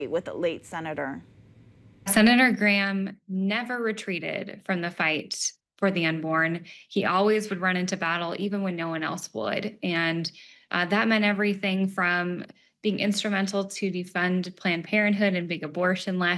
with a late senator? Senator Graham never retreated from the fight for the unborn. He always would run into battle, even when no one else would. And that meant everything from being instrumental to defund Planned Parenthood and big abortion last